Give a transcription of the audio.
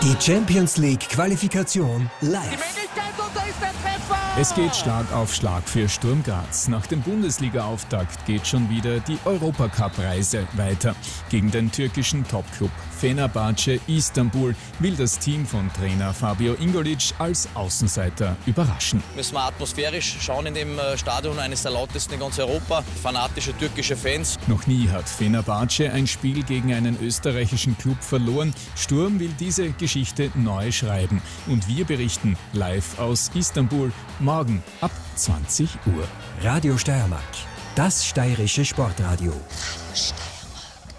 Die Champions League Qualifikation live. Die Möglichkeit und da ist der Treffer! Es geht Schlag auf Schlag für Sturm Graz. Nach dem Bundesliga-Auftakt geht schon wieder die Europacup-Reise weiter. Gegen den türkischen Topclub Fenerbahce Istanbul will das Team von Trainer Fabio Ingolic als Außenseiter überraschen. Müssen wir atmosphärisch schauen in dem Stadion, eines der lautesten in ganz Europa. Fanatische türkische Fans. Noch nie hat Fenerbahce ein Spiel gegen einen österreichischen Club verloren. Sturm will diese Geschichte neu schreiben. Und wir berichten live aus Istanbul morgen ab 20 Uhr. Radio Steiermark, das steirische Sportradio.